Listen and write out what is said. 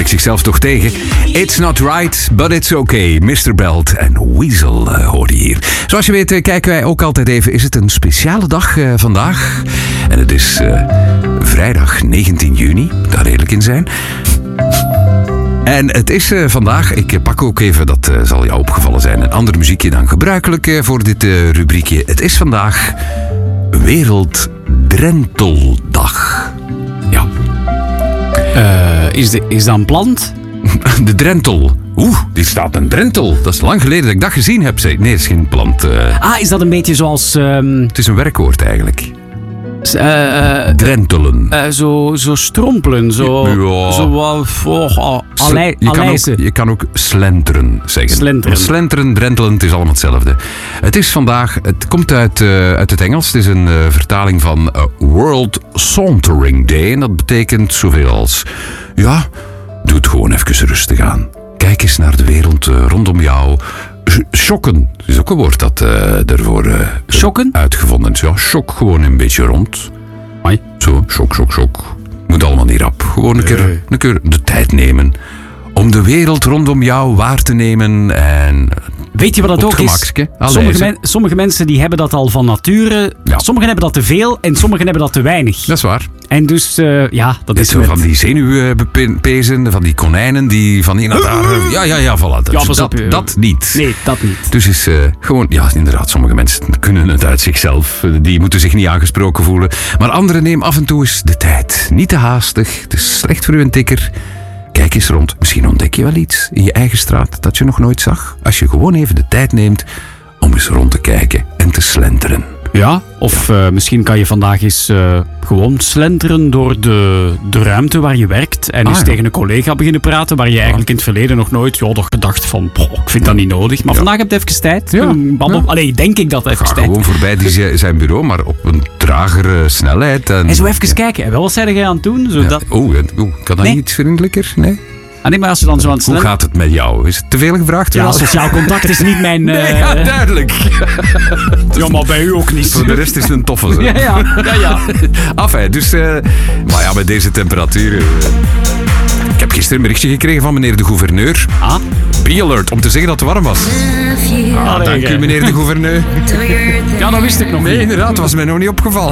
ik zichzelf toch tegen. It's not right, but it's okay. Mr. Belt en Weasel hoor je hier. Zoals je weet kijken wij ook altijd even, is het een speciale dag vandaag? En het is vrijdag 19 juni, daar redelijk in zijn. En het is vandaag, ik pak ook even, dat zal jou opgevallen zijn, een ander muziekje dan gebruikelijk voor dit rubriekje. Het is vandaag Werelddrenteldag. Ja. Is dat een plant? De drentel. Die staat een drentel. Dat is lang geleden dat ik dat gezien heb. Nee, het is geen plant. Is dat een beetje zoals... Het is een werkwoord eigenlijk. Drentelen. Zo strompelen. Je kan ook slenteren zeggen. Slenteren, drentelen, het is allemaal hetzelfde. Het is vandaag, het komt uit het Engels. Het is een vertaling van World Sauntering Day. En dat betekent zoveel als... Ja, doe het gewoon even rustig aan. Kijk eens naar de wereld rondom jou. Schokken is ook een woord dat ervoor uitgevonden is. Ja, schok gewoon een beetje rond. Hoi. Zo, schok. Moet allemaal niet rap. Gewoon een keer de tijd nemen om de wereld rondom jou waar te nemen. En weet je wat dat ook is? Sommige mensen die hebben dat al van nature. Ja. Sommigen hebben dat te veel en sommigen hebben dat te weinig. Dat is waar. En dus, dat is zo van die zenuwpezen, van die konijnen, die van die naar daar. Ja, voilà. Dat niet. Nee, dat niet. Dus is gewoon, ja, inderdaad, sommige mensen kunnen het uit zichzelf. Die moeten zich niet aangesproken voelen. Maar anderen nemen af en toe eens de tijd. Niet te haastig. Het is slecht voor uw tikker. Kijk eens rond. Misschien ontdek je wel iets in je eigen straat dat je nog nooit zag. Als je gewoon even de tijd neemt om eens rond te kijken en te slenteren. Ja, of misschien kan je vandaag eens gewoon slenteren door de ruimte waar je werkt. En eens tegen een collega beginnen praten waar je eigenlijk in het verleden nog nooit gedacht van, ik vind dat niet nodig. Maar vandaag heb je even tijd. Ja. Allee, denk ik dat even tijd. Gewoon voorbij zijn bureau, maar op een tragere snelheid. En zo even kijken. Wat zei jij aan het doen? Zodat... Kan dat niet iets vriendelijker? Nee? Nee, maar als je dan zo aan het Hoe gaat het met jou? Is het te veel gevraagd? Ja, sociaal contact is niet mijn... Ja, duidelijk. Ja, maar bij u ook niet. Voor de rest is het een toffe. Zo. Ja. Enfin, dus... maar ja, met deze temperaturen... Ik heb gisteren een berichtje gekregen van meneer de gouverneur. Be-alert, om te zeggen dat het warm was. Dank u, meneer de gouverneur. Ja, dat wist ik nog niet. Nee, inderdaad, was mij nog niet opgevallen.